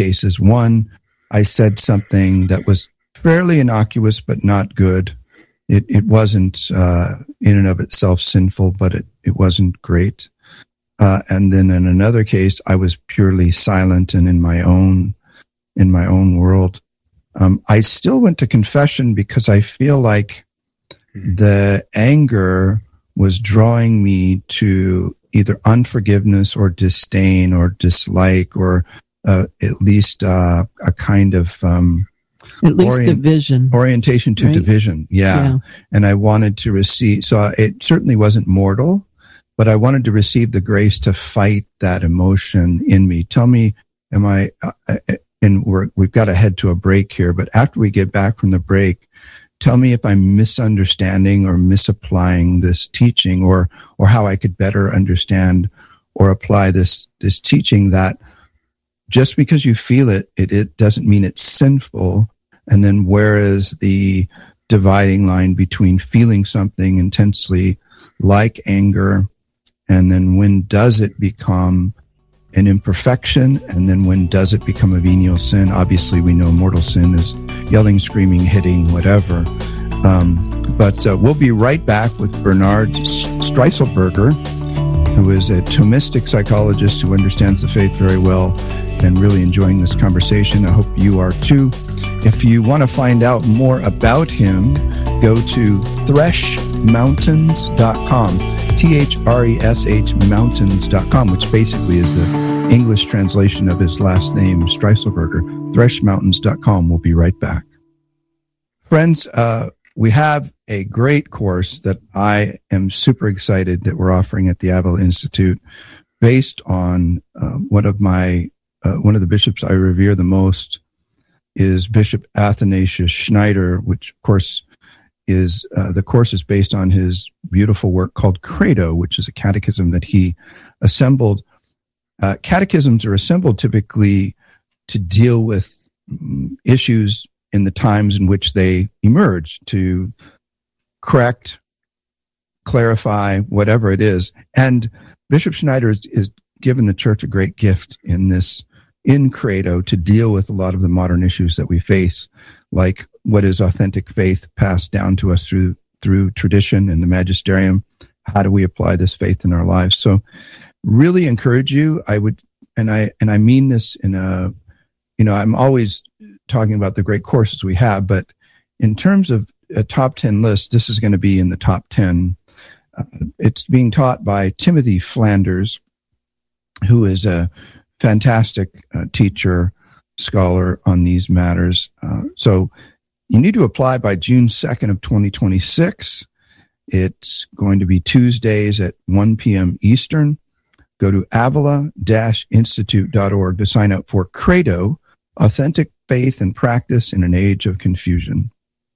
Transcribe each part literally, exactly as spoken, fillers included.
cases. One, I said something that was fairly innocuous, but not good. It, it wasn't uh, in and of itself sinful, but it, it wasn't great. Uh, and then in another case, I was purely silent and in my own, in my own world. Um, I still went to confession because I feel like the anger was drawing me to either unforgiveness or disdain or dislike or uh, at least uh, a kind of um, at least orient- division orientation to right? division. Yeah. yeah, and I wanted to receive. So it certainly wasn't mortal, but I wanted to receive the grace to fight that emotion in me. Tell me, am I? Uh, and we're, we've got to head to a break here, but after we get back from the break, tell me if I'm misunderstanding or misapplying this teaching, or or how I could better understand or apply this this teaching that just because you feel it, it, it doesn't mean it's sinful. And then where is the dividing line between feeling something intensely like anger, and then when does it become an imperfection, and then when does it become a venial sin? Obviously, we know mortal sin is yelling, screaming, hitting, whatever. Um, but uh, we'll be right back with Bernard Streisselberger, who is a Thomistic psychologist who understands the faith very well, and really enjoying this conversation. I hope you are too. If you want to find out more about him, go to thresh mountains dot com. T H R E S H mountains dot com, which basically is the English translation of his last name, Streisselberger. thresh mountains dot com. We'll be right back. Friends, uh, we have a great course that I am super excited that we're offering at the Avila Institute based on uh, one of my, uh, one of the bishops I revere the most is Bishop Athanasius Schneider, which of course is uh, the course is based on his beautiful work called Credo, which is a catechism that he assembled. Uh, catechisms are assembled typically to deal with um, issues in the times in which they emerge, to correct, clarify, whatever it is. And Bishop Schneider is, is given the church a great gift in this, in Credo, to deal with a lot of the modern issues that we face, like what is authentic faith passed down to us through through tradition and the magisterium? How do we apply this faith in our lives? So really encourage you. I would, and I, and I mean this in a, you know, I'm always talking about the great courses we have, but in terms of a top ten list, this is going to be in the top ten. Uh, it's being taught by Timothy Flanders, who is a fantastic uh, teacher, scholar on these matters. Uh, so you need to apply by June second of twenty twenty-six. It's going to be Tuesdays at one p.m. Eastern. Go to avila dash institute dot org to sign up for Credo, Authentic Faith and Practice in an Age of Confusion.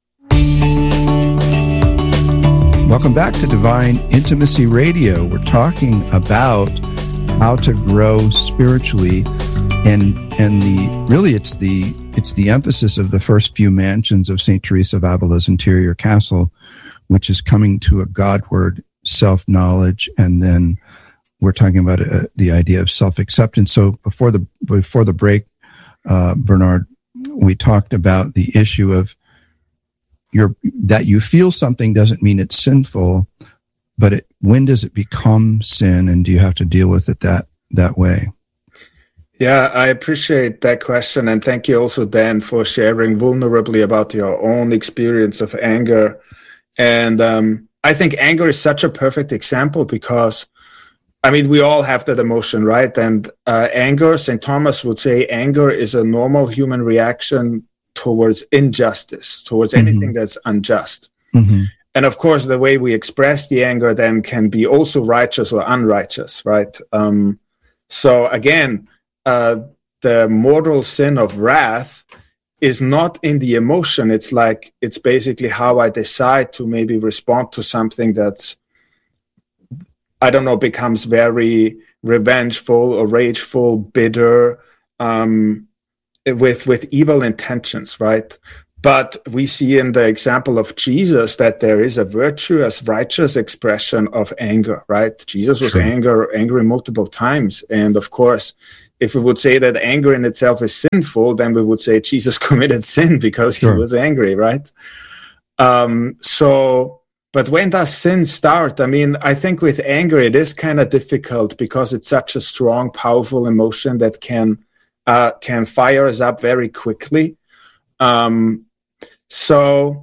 Welcome back to Divine Intimacy Radio. We're talking about how to grow spiritually, and and the really it's the it's the emphasis of the first few mansions of Saint Teresa of Avila's interior castle, which is coming to a Godward self-knowledge, and then we're talking about uh, the idea of self-acceptance. So before the before the break, uh, Bernard, we talked about the issue of your that you feel something doesn't mean it's sinful, but it, when does it become sin, and do you have to deal with it that that way? Yeah, I appreciate that question, and thank you also, Dan, for sharing vulnerably about your own experience of anger. And um, I think anger is such a perfect example because, I mean, we all have that emotion, right? And uh, anger, Saint Thomas would say, anger is a normal human reaction towards injustice, towards mm-hmm. anything that's unjust. Mm-hmm. And of course, the way we express the anger then can be also righteous or unrighteous, right? Um, so again, uh, the mortal sin of wrath is not in the emotion. It's like, it's basically how I decide to maybe respond to something that's, I don't know, becomes very revengeful or rageful, bitter, um, with, with evil intentions, right? But we see in the example of Jesus that there is a virtuous, righteous expression of anger, right? Jesus was Sure. anger, angry multiple times. And of course, if we would say that anger in itself is sinful, then we would say Jesus committed sin because sure. he was angry, right? Um, so, but when does sin start? I mean, I think with anger, it is kind of difficult because it's such a strong, powerful emotion that can, uh, can fire us up very quickly. Um, So,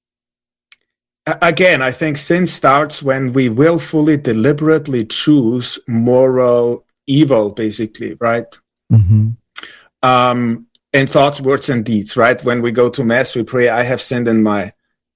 again, I think sin starts when we willfully, deliberately choose moral evil, basically, right? Mm-hmm. Um, in thoughts, words, and deeds, right? When we go to Mass, we pray, I have sinned in my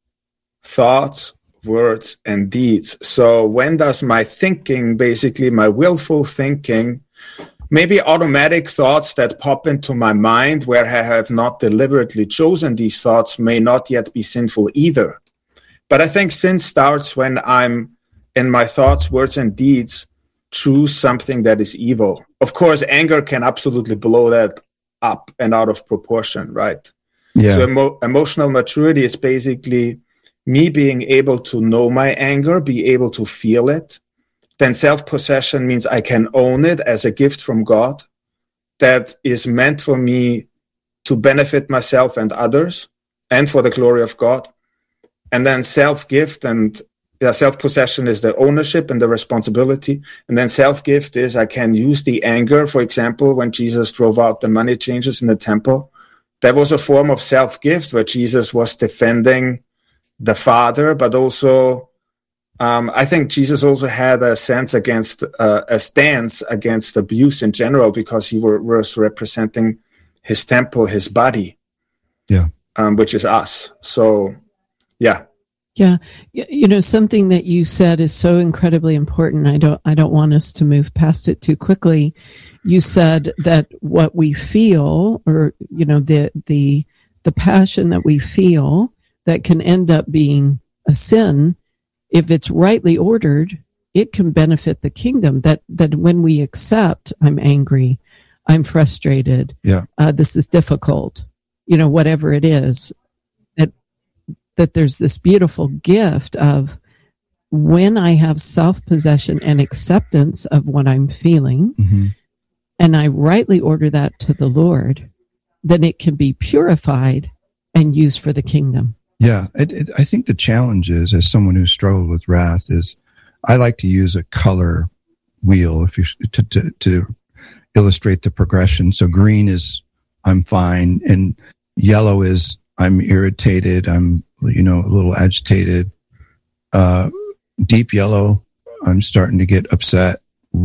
thoughts, words, and deeds. So when does my thinking, basically my willful thinking, maybe automatic thoughts that pop into my mind where I have not deliberately chosen these thoughts may not yet be sinful either. But I think sin starts when I'm in my thoughts, words, and deeds choose something that is evil. Of course, anger can absolutely blow that up and out of proportion, right? Yeah. So emo- emotional maturity is basically me being able to know my anger, be able to feel it. Then self-possession means I can own it as a gift from God that is meant for me to benefit myself and others and for the glory of God. And then self-gift and yeah, self-possession is the ownership and the responsibility. And then self-gift is I can use the anger. For example, when Jesus drove out the money changers in the temple, that was a form of self-gift where Jesus was defending the Father, but also Um, I think Jesus also had a sense against, uh, a stance against abuse in general because he were, was representing his temple, his body, yeah, um, which is us. So, yeah. Yeah. You know, something that you said is so incredibly important. I don't, I don't want us to move past it too quickly. You said that what we feel or, you know, the, the, the passion that we feel that can end up being a sin, if it's rightly ordered, it can benefit the kingdom. That that when we accept, I'm angry, I'm frustrated, yeah, uh, this is difficult, you know, whatever it is, that that there's this beautiful gift of when I have self-possession and acceptance of what I'm feeling, mm-hmm. and I rightly order that to the Lord, then it can be purified and used for the kingdom. Yeah, it, it, I think the challenge is, as someone who's struggled with wrath, is I like to use a color wheel if you to, to to illustrate the progression. So green is I'm fine, and yellow is I'm irritated, I'm you know a little agitated. Uh, deep yellow, I'm starting to get upset.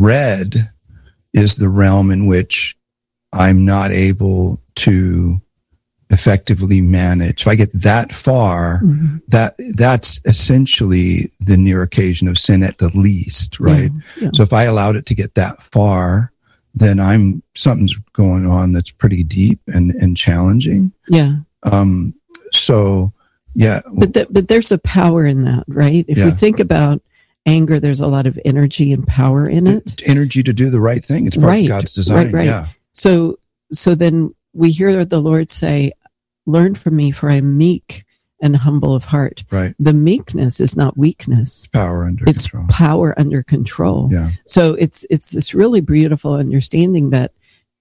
Red is the realm in which I'm not able to effectively manage. If I get that far, mm-hmm. that that's essentially the near occasion of sin at the least, right? Yeah, yeah. So if I allowed it to get that far, then I'm something's going on that's pretty deep and, and challenging. Yeah. Um. So yeah. But the, but there's a power in that, right? If yeah. we think about anger, there's a lot of energy and power in it. Energy to do the right thing. It's part right. of God's design. Right. Right. Yeah. So so then we hear the Lord say, learn from me, for I am meek and humble of heart. Right. The meekness is not weakness. It's power under it's control. It's power under control. Yeah. So it's it's this really beautiful understanding that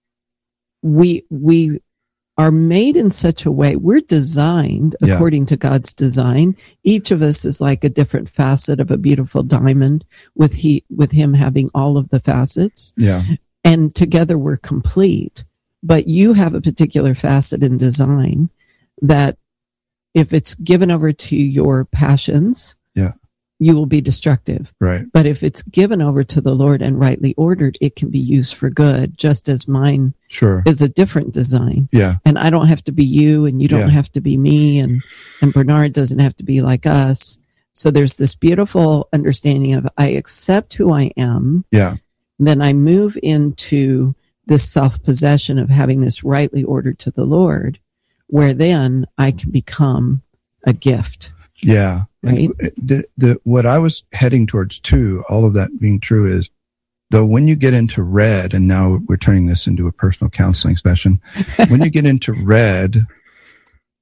we we are made in such a way, we're designed yeah. according to God's design. Each of us is like a different facet of a beautiful diamond, with he with him having all of the facets. Yeah. And together we're complete. But you have a particular facet in design that if it's given over to your passions, yeah, you will be destructive. Right. But if it's given over to the Lord and rightly ordered, it can be used for good, just as mine sure. is a different design. Yeah. And I don't have to be you, and you don't yeah. have to be me, and, and Bernard doesn't have to be like us. So there's this beautiful understanding of I accept who I am. Yeah. Then I move into this self-possession of having this rightly ordered to the Lord, where then I can become a gift. Yeah. Right. And the, the, what I was heading towards too, all of that being true, is though when you get into red, and now we're turning this into a personal counseling session, when you get into red,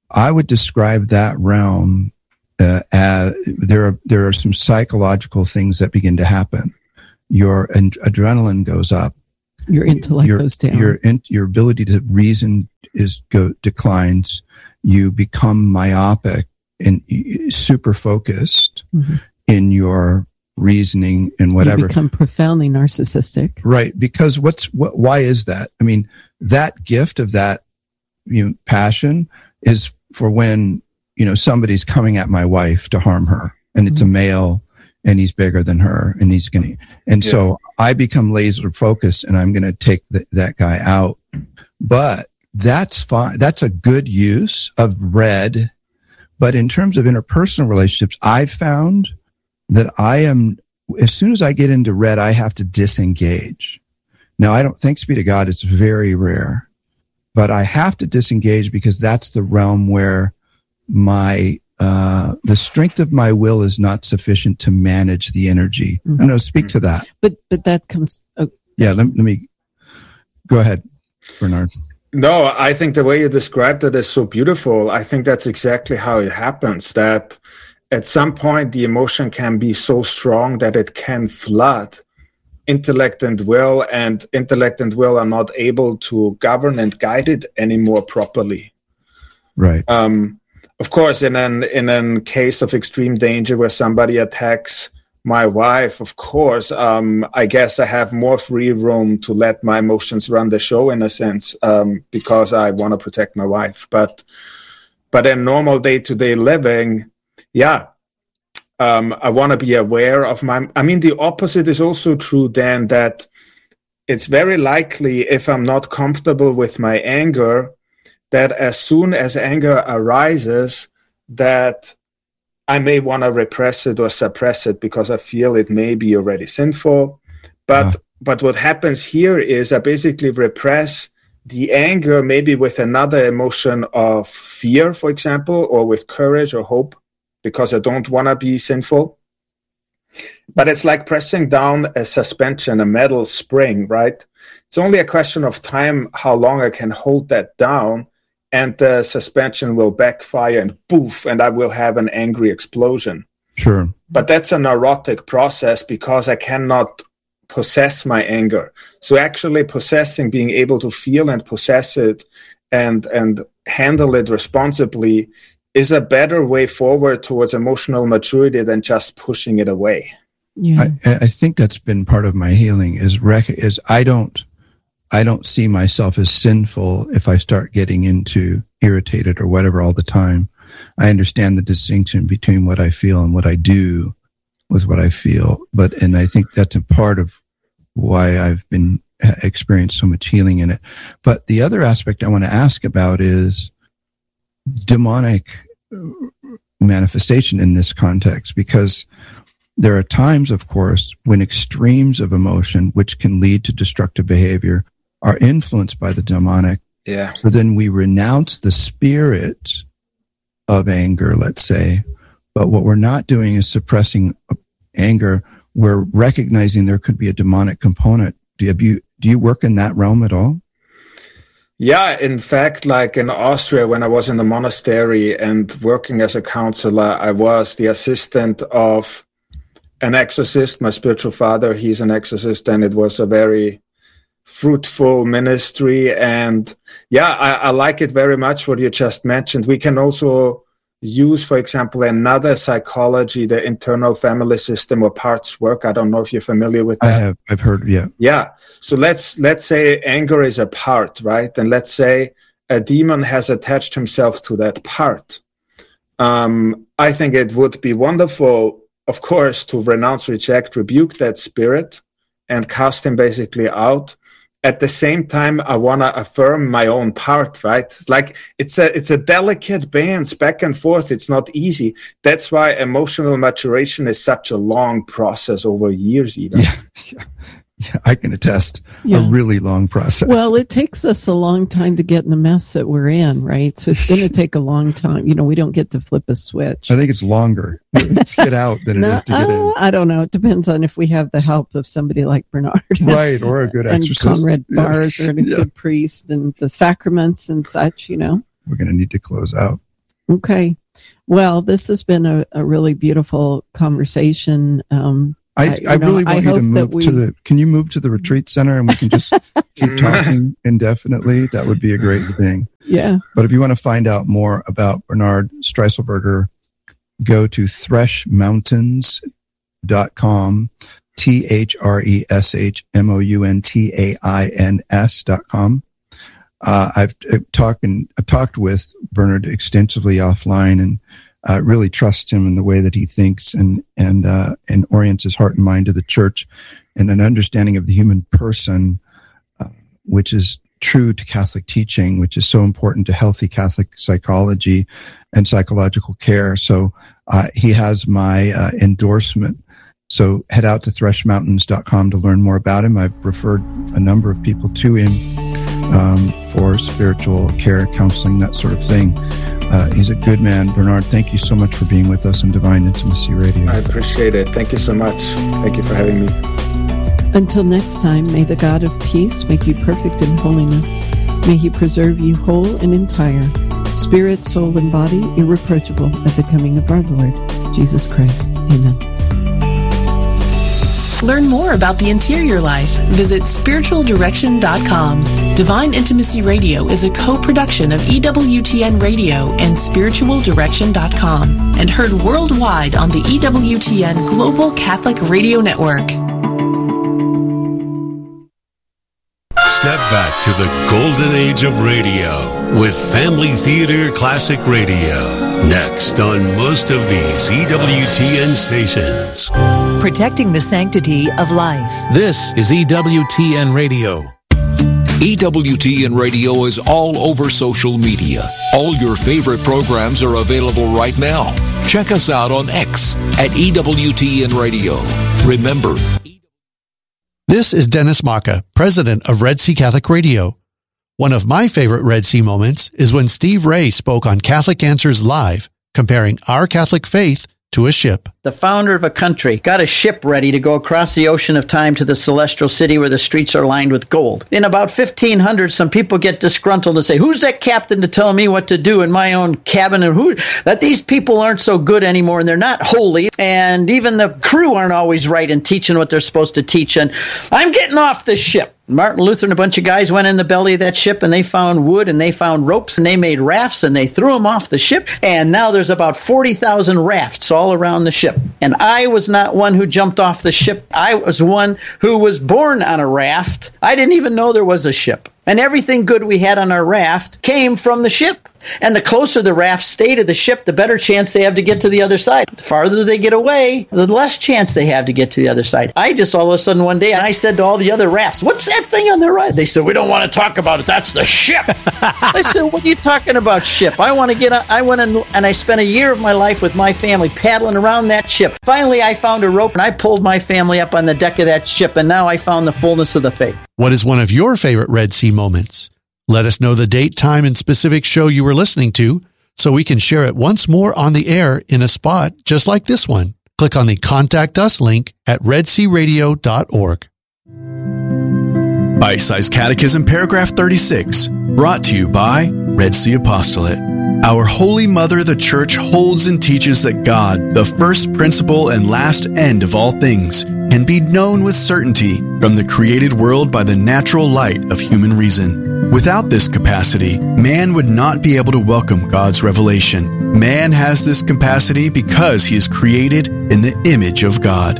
I would describe that realm uh, as there are there are some psychological things that begin to happen. Your ad- adrenaline goes up. Your intellect your, goes down. Your in, your ability to reason is go declines. You become myopic and super focused mm-hmm. in your reasoning and whatever. You become profoundly narcissistic, right? Because what's what? Why is that? I mean, that gift of that you know, passion is for when you know somebody's coming at my wife to harm her, and it's mm-hmm. a male. And he's bigger than her, and he's going to, and yeah. so I become laser focused, and I'm going to take the, that guy out. But that's fine. That's a good use of red. But in terms of interpersonal relationships, I've found that I am, as soon as I get into red, I have to disengage. Now, I don't, thanks be to God, it's very rare, but I have to disengage because that's the realm where my Uh, the strength of my will is not sufficient to manage the energy. Mm-hmm. I know, speak to that. But, but that comes. Oh. Yeah. Let, let me go ahead, Bernard. No, I think the way you described it is so beautiful. I think that's exactly how it happens, that at some point the emotion can be so strong that it can flood intellect and will, and intellect and will are not able to govern and guide it anymore properly. Right. Um, Of course, in an in a case of extreme danger where somebody attacks my wife, of course, um, I guess I have more free room to let my emotions run the show in a sense, um, because I want to protect my wife. But but in normal day-to-day living, yeah, um, I want to be aware of my. I mean, the opposite is also true, Dan, that it's very likely if I'm not comfortable with my anger, that as soon as anger arises, that I may want to repress it or suppress it because I feel it may be already sinful. But uh. but what happens here is I basically repress the anger maybe with another emotion of fear, for example, or with courage or hope, because I don't want to be sinful. But it's like pressing down a suspension, a metal spring, right? It's only a question of time how long I can hold that down, and the suspension will backfire and poof, and I will have an angry explosion. Sure. But that's a neurotic process because I cannot possess my anger. So actually possessing, being able to feel and possess it and, and handle it responsibly is a better way forward towards emotional maturity than just pushing it away. Yeah. I, I think that's been part of my healing is, rec- is I don't, I don't see myself as sinful if I start getting into irritated or whatever all the time. I understand the distinction between what I feel and what I do with what I feel. But, and I think that's a part of why I've been experienced so much healing in it. But the other aspect I want to ask about is demonic manifestation in this context, because there are times, of course, when extremes of emotion, which can lead to destructive behavior, are influenced by the demonic. Yeah. So then we renounce the spirit of anger, let's say, but what we're not doing is suppressing anger. We're recognizing there could be a demonic component. Do you, have you, do you work in that realm at all? Yeah, in fact, like in Austria, when I was in the monastery and working as a counselor, I was the assistant of an exorcist, my spiritual father. He's an exorcist, and it was a very fruitful ministry. And yeah, I, I like it very much what you just mentioned. We can also use, for example, another psychology, the internal family system or parts work. I don't know if you're familiar with that. I have, I've heard, yeah. Yeah. So let's, let's say anger is a part, right? And let's say a demon has attached himself to that part. Um, I think it would be wonderful, of course, to renounce, reject, rebuke that spirit and cast him basically out. At the same time, I want to affirm my own part, right? It's like it's a it's a delicate balance back and forth. It's not easy. That's why emotional maturation is such a long process over years, even. Yeah, yeah. Yeah, I can attest. Yeah. A really long process. Well, it takes us a long time to get in the mess that we're in, right? So it's going to take a long time. You know, we don't get to flip a switch. I think it's longer to get out than no, it is to get uh, in. I don't know. It depends on if we have the help of somebody like Bernard. Right, or a good and exorcist. Conrad Bars, yeah. or a yeah. good priest, and the sacraments and such, you know. We're going to need to close out. Okay. Well, this has been a, a really beautiful conversation. Um, I, I, I know, really want I you to move we... to the, can you move to the retreat center and we can just keep talking indefinitely? That would be a great thing. Yeah. But if you want to find out more about Bernard Streisselberger, go to thresh mountains dot com, T H R E S H M O U N T A I N S dot com. Uh, I've, I've talked and I've talked with Bernard extensively offline, and uh, really trust him in the way that he thinks and and uh, and orients his heart and mind to the church and an understanding of the human person, uh, which is true to Catholic teaching, which is so important to healthy Catholic psychology and psychological care. So uh, he has my uh, endorsement. So head out to thresh mountains dot com to learn more about him. I've referred a number of people to him um, for spiritual care, counseling, that sort of thing. Uh, he's a good man. Bernard, thank you so much for being with us on Divine Intimacy Radio. I appreciate it. Thank you so much. Thank you for having me. Until next time, may the God of peace make you perfect in holiness. May he preserve you whole and entire, spirit, soul, and body, irreproachable at the coming of our Lord, Jesus Christ. Amen. Learn more about the interior life. Visit spiritual direction dot com. Divine Intimacy Radio is a co-production of E W T N Radio and spiritual direction dot com and heard worldwide on the E W T N Global Catholic Radio Network. Step back to the golden age of radio with Family Theater Classic Radio. Next on most of these E W T N stations. Protecting the sanctity of life. This is E W T N Radio. E W T N Radio is all over social media. All your favorite programs are available right now. Check us out on X at E W T N Radio. Remember, this is Dennis Maka, president of Red Sea Catholic Radio. One of my favorite Red Sea moments is when Steve Ray spoke on Catholic Answers Live, comparing our Catholic faith to a ship. The founder of a country got a ship ready to go across the ocean of time to the celestial city where the streets are lined with gold. In about fifteen hundred, some people get disgruntled and say, who's that captain to tell me what to do in my own cabin? And who that these people aren't so good anymore and they're not holy. And even the crew aren't always right in teaching what they're supposed to teach. And I'm getting off this ship. Martin Luther and a bunch of guys went in the belly of that ship and they found wood and they found ropes and they made rafts and they threw them off the ship. And now there's about forty thousand rafts all around the ship. And I was not one who jumped off the ship. I was one who was born on a raft. I didn't even know there was a ship. And everything good we had on our raft came from the ship. And the closer the raft stay to the ship, the better chance they have to get to the other side. The farther they get away, the less chance they have to get to the other side. I just all of a sudden one day, I said to all the other rafts, what's that thing on the right? They said, we don't want to talk about it. That's the ship. I said, what are you talking about, ship? I want to get on. I went in, and I spent a year of my life with my family paddling around that ship. Finally, I found a rope and I pulled my family up on the deck of that ship. And now I found the fullness of the faith. What is one of your favorite Red Sea moments? Let us know the date, time, and specific show you were listening to so we can share it once more on the air in a spot just like this one. Click on the Contact Us link at red sea radio dot org. Bite-Sized Catechism, paragraph thirty-six, brought to you by Red Sea Apostolate. Our Holy Mother, the Church, holds and teaches that God, the first principle and last end of all things, can be known with certainty from the created world by the natural light of human reason. Without this capacity, man would not be able to welcome God's revelation. Man has this capacity because he is created in the image of God.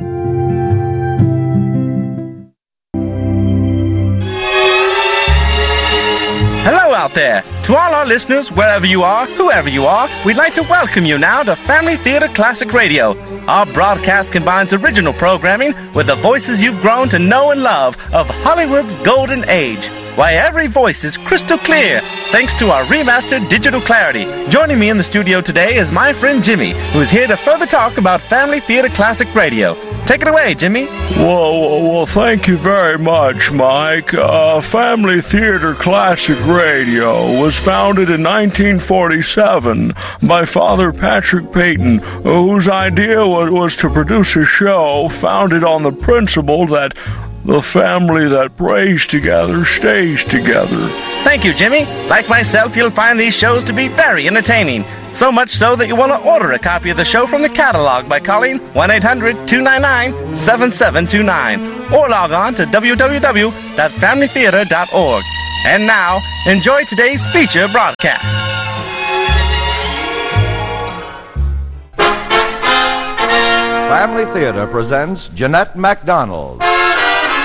Hello out there. To all our listeners, wherever you are, whoever you are, we'd like to welcome you now to Family Theater Classic Radio. Our broadcast combines original programming with the voices you've grown to know and love of Hollywood's golden age. Why, every voice is crystal clear, thanks to our remastered digital clarity. Joining me in the studio today is my friend Jimmy, who is here to further talk about Family Theater Classic Radio. Take it away, Jimmy. Well, well, thank you very much, Mike. Uh, Family Theater Classic Radio was founded in nineteen forty-seven by Father Patrick Peyton, whose idea was, was to produce a show founded on the principle that the family that prays together stays together. Thank you, Jimmy. Like myself, you'll find these shows to be very entertaining. So much so that you want to order a copy of the show from the catalog by calling one eight hundred two nine nine seven seven two nine or log on to w w w dot family theater dot org. And now, enjoy today's feature broadcast. Family Theater presents Jeanette MacDonald,